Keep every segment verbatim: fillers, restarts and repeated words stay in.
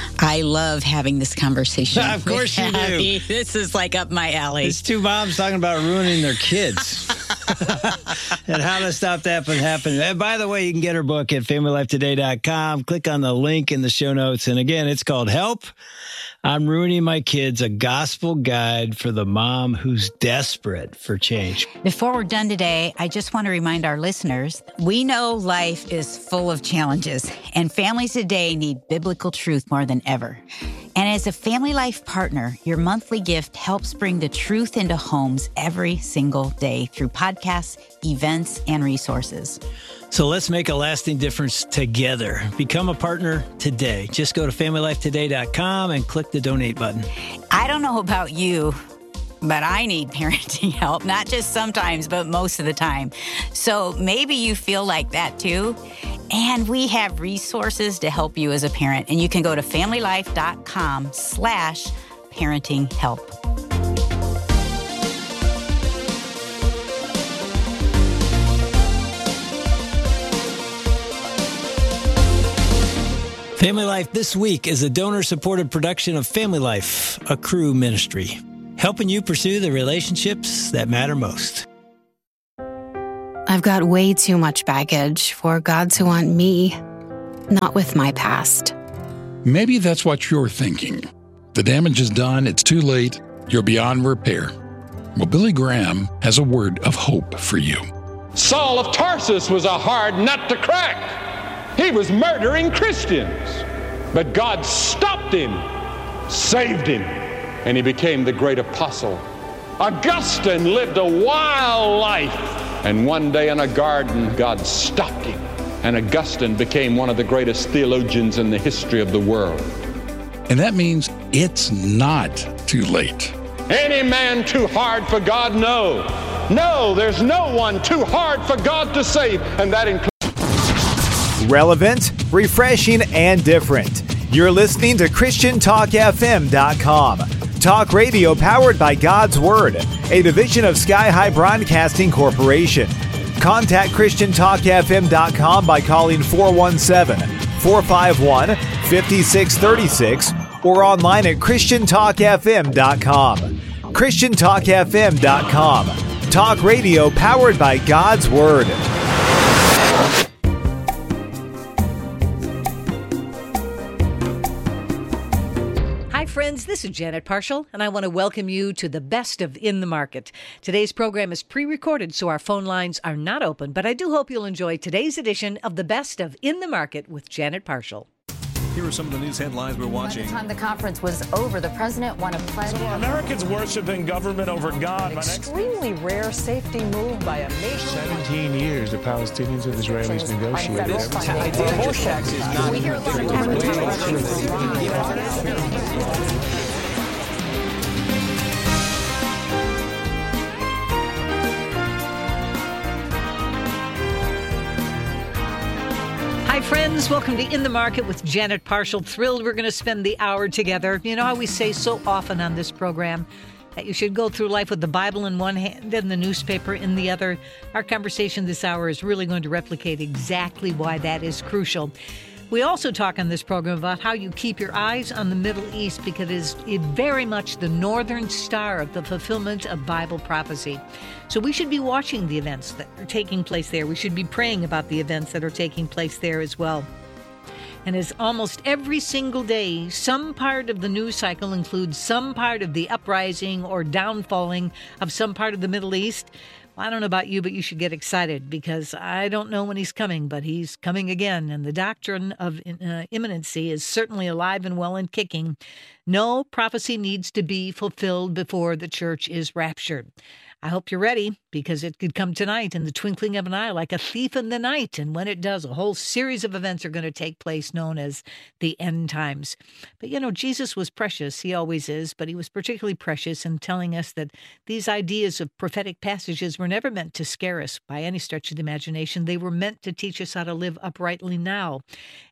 I love having this conversation. Of course you Abby. do. This is like up my alley. It's two moms talking about ruining their kids and how to stop that from happening. And by the way, you can get her book at family life today dot com. Click on the link in the show notes. And again, it's called Help, I'm Ruining My Kids, a gospel guide for the mom who's desperate for change. Before we're done today, I just want to remind our listeners, we know life is full of challenges, and families today need biblical truth more than ever. And as a Family Life partner, your monthly gift helps bring the truth into homes every single day through podcasts, events, and resources. So let's make a lasting difference together. Become a partner today. Just go to family life today dot com and click the donate button. I don't know about you, but I need parenting help, not just sometimes, but most of the time. So maybe you feel like that too. And we have resources to help you as a parent. And you can go to family life dot com slash parenting help. Family Life this week is a donor-supported production of Family Life, a Cru ministry, helping you pursue the relationships that matter most. I've got way too much baggage for God to want me, not with my past. Maybe that's what you're thinking. The damage is done, it's too late, you're beyond repair. Well, Billy Graham has a word of hope for you. Saul of Tarsus was a hard nut to crack. He was murdering Christians. But God stopped him, saved him, and he became the great apostle. Augustine lived a wild life, and one day in a garden, God stopped him, and Augustine became one of the greatest theologians in the history of the world. And that means it's not too late. Any man too hard for God? No. No, there's no one too hard for God to save, and that includes relevant, refreshing, and different. You're listening to Christian Talk F M dot com. Talk radio powered by God's Word, a division of Sky High Broadcasting Corporation. Contact Christian Talk F M dot com by calling four one seven, four five one, five six three six or online at Christian Talk F M dot com. Christian Talk F M dot com. Talk radio powered by God's Word. Friends, this is Janet Parshall, and I want to welcome you to the Best of In the Market. Today's program is pre-recorded, so our phone lines are not open, but I do hope you'll enjoy today's edition of the Best of In the Market with Janet Parshall. Here are some of the news headlines we're watching. By the time the conference was over, the president won a pledge. So Americans worshiping government over God. An extremely rare safety move by a nation. seventeen years the Palestinians and Israelis negotiated. We hear a lot of Hi, friends. Welcome to In the Market with Janet Parshall. Thrilled we're going to spend the hour together. You know how we say so often on this program that you should go through life with the Bible in one hand and the newspaper in the other. Our conversation this hour is really going to replicate exactly why that is crucial. We also talk on this program about how you keep your eyes on the Middle East because it is very much the northern star of the fulfillment of Bible prophecy. So we should be watching the events that are taking place there. We should be praying about the events that are taking place there as well. And as almost every single day, some part of the news cycle includes some part of the uprising or downfalling of some part of the Middle East. Well, I don't know about you, but you should get excited because I don't know when he's coming, but he's coming again. And the doctrine of uh, imminency is certainly alive and well and kicking. No prophecy needs to be fulfilled before the church is raptured. I hope you're ready because it could come tonight in the twinkling of an eye like a thief in the night. And when it does, a whole series of events are going to take place known as the end times. But, you know, Jesus was precious. He always is. But he was particularly precious in telling us that these ideas of prophetic passages were never meant to scare us by any stretch of the imagination. They were meant to teach us how to live uprightly now.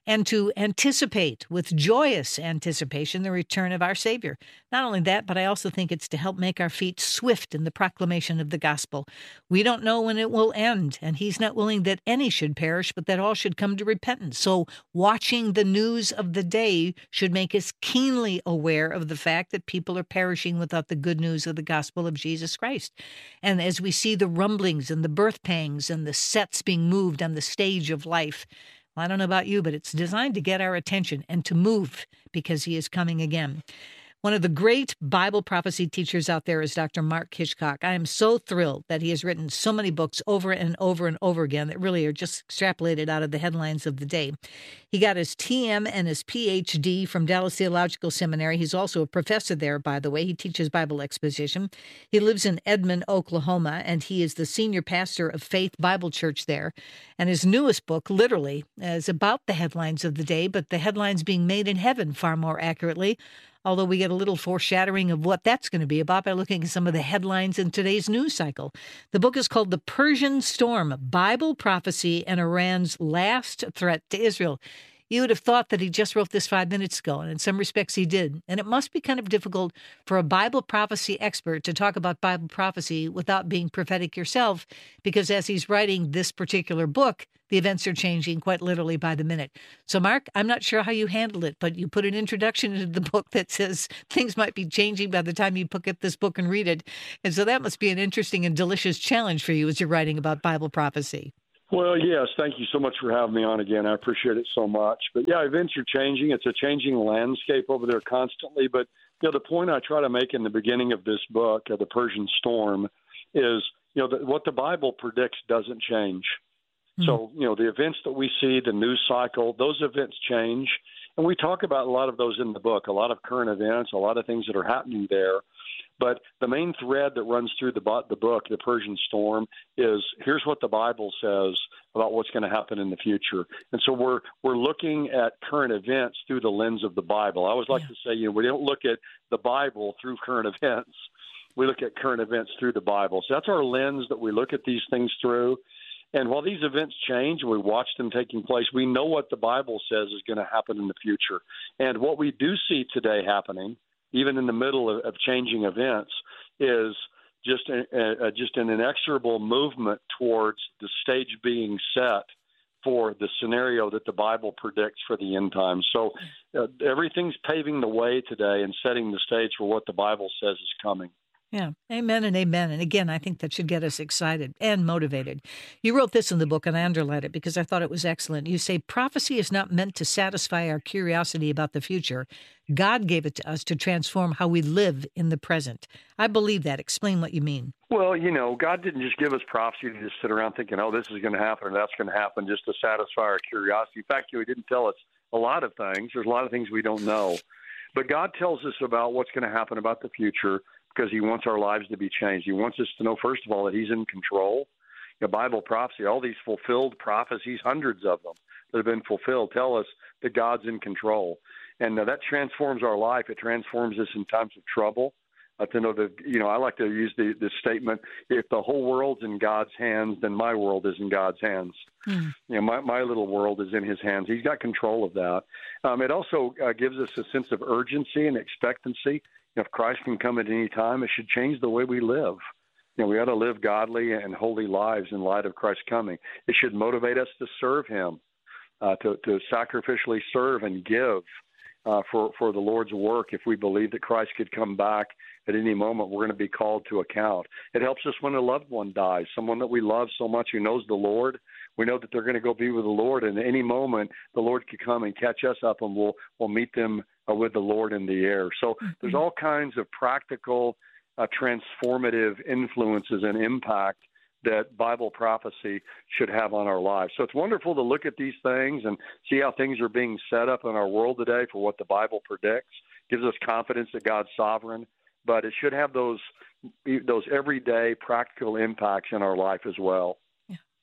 and to anticipate with joyous anticipation the return of our Savior. Not only that, but I also think it's to help make our feet swift in the proclamation of the gospel. We don't know when it will end, and he's not willing that any should perish, but that all should come to repentance. So watching the news of the day should make us keenly aware of the fact that people are perishing without the good news of the gospel of Jesus Christ. And as we see the rumblings and the birth pangs and the sets being moved on the stage of life, well, I don't know about you, but it's designed to get our attention and to move because he is coming again. One of the great Bible prophecy teachers out there is Doctor Mark Hitchcock. I am so thrilled that he has written so many books over and over and over again that really are just extrapolated out of the headlines of the day. He got his T M and his P H D from Dallas Theological Seminary. He's also a professor there, by the way. He teaches Bible exposition. He lives in Edmond, Oklahoma, and he is the senior pastor of Faith Bible Church there. And his newest book, literally, is about the headlines of the day, but the headlines being made in heaven far more accurately, although we get a little foreshadowing of what that's going to be about by looking at some of the headlines in today's news cycle. The book is called The Persian Storm, Bible Prophecy and Iran's Last Threat to Israel. You would have thought that he just wrote this five minutes ago, and in some respects he did. And it must be kind of difficult for a Bible prophecy expert to talk about Bible prophecy without being prophetic yourself, because as he's writing this particular book, the events are changing quite literally by the minute. So, Mark, I'm not sure how you handled it, but you put an introduction into the book that says things might be changing by the time you pick up this book and read it. And so that must be an interesting and delicious challenge for you as you're writing about Bible prophecy. Well, yes, thank you so much for having me on again. I appreciate it so much. But, yeah, events are changing. It's a changing landscape over there constantly. But, you know, the point I try to make in the beginning of this book, uh, The Persian Storm, is, you know, the, what the Bible predicts doesn't change. Mm-hmm. So, you know, the events that we see, the news cycle, those events change. And we talk about a lot of those in the book, a lot of current events, a lot of things that are happening there. But the main thread that runs through the, the book, The Persian Storm, is here's what the Bible says about what's going to happen in the future. And so we're we're looking at current events through the lens of the Bible. I always like yeah. to say, you know, we don't look at the Bible through current events. We look at current events through the Bible. So that's our lens that we look at these things through. And while these events change, we watch them taking place, we know what the Bible says is going to happen in the future. And what we do see today happening, even in the middle of, of changing events, is just a, a, just an inexorable movement towards the stage being set for the scenario that the Bible predicts for the end times. So uh, everything's paving the way today and setting the stage for what the Bible says is coming. Yeah, amen and amen. And again, I think that should get us excited and motivated. You wrote this in the book, and I underlined it because I thought it was excellent. You say, prophecy is not meant to satisfy our curiosity about the future. God gave it to us to transform how we live in the present. I believe that. Explain what you mean. Well, you know, God didn't just give us prophecy to just sit around thinking, oh, this is going to happen or that's going to happen just to satisfy our curiosity. In fact, He didn't tell us a lot of things. There's a lot of things we don't know. But God tells us about what's going to happen about the future, because He wants our lives to be changed. He wants us to know, first of all, that He's in control. You know, Bible prophecy, all these fulfilled prophecies, hundreds of them that have been fulfilled, tell us that God's in control. And uh, that transforms our life. It transforms us in times of trouble. Uh, to know that, you know, I like to use the, the statement, if the whole world's in God's hands, then my world is in God's hands. Mm. You know, my, my little world is in His hands. He's got control of that. Um, it also uh, gives us a sense of urgency and expectancy. If Christ can come at any time, it should change the way we live. You know, we ought to live godly and holy lives in light of Christ's coming. It should motivate us to serve Him, uh, to, to sacrificially serve and give uh, for, for the Lord's work. If we believe that Christ could come back at any moment, we're going to be called to account. It helps us when a loved one dies, someone that we love so much who knows the Lord. We know that they're going to go be with the Lord, and at any moment the Lord could come and catch us up, and we'll we'll meet them uh, with the Lord in the air. So mm-hmm. there's all kinds of practical, uh, transformative influences and impact that Bible prophecy should have on our lives. So it's wonderful to look at these things and see how things are being set up in our world today for what the Bible predicts. Gives us confidence that God's sovereign, but it should have those those everyday practical impacts in our life as well.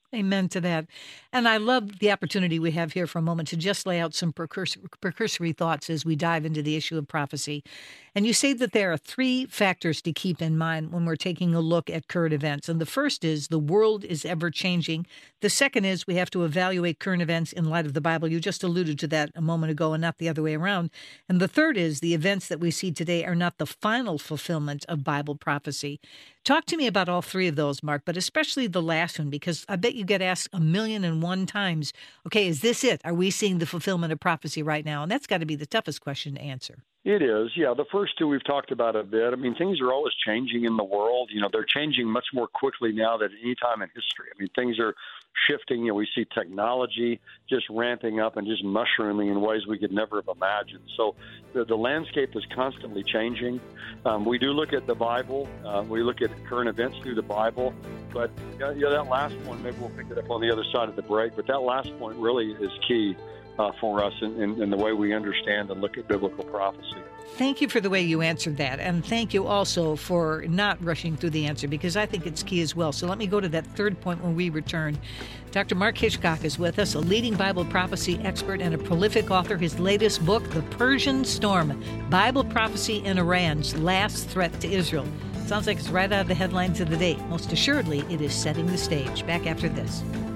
Amen to that. And I love the opportunity we have here for a moment to just lay out some precursor, precursory thoughts as we dive into the issue of prophecy. And you say that there are three factors to keep in mind when we're taking a look at current events. And the first is the world is ever changing. The second is we have to evaluate current events in light of the Bible. You just alluded to that a moment ago and not the other way around. And the third is the events that we see today are not the final fulfillment of Bible prophecy. Talk to me about all three of those, Mark, but especially the last one, because I bet you get asked a million and one times, okay, is this it? Are we seeing the fulfillment of prophecy right now? And that's got to be the toughest question to answer. It is, yeah. The first two we've talked about a bit. I mean, things are always changing in the world. You know, they're changing much more quickly now than any time in history. I mean, things are shifting. You know, we see technology just ramping up and just mushrooming in ways we could never have imagined. So the, the landscape is constantly changing. Um, we do look at the Bible. Uh, we look at current events through the Bible. But yeah, yeah, that last one, maybe we'll pick it up on the other side of the break. But that last point really is key uh, for us in, in, in the way we understand and look at biblical prophecy. Thank you for the way you answered that. And thank you also for not rushing through the answer, because I think it's key as well. So let me go to that third point when we return. Doctor Mark Hitchcock is with us, a leading Bible prophecy expert and a prolific author. His latest book, The Persian Storm, Bible Prophecy in Iran's Last Threat to Israel. Sounds like it's right out of the headlines of the day. Most assuredly, it is setting the stage. Back after this.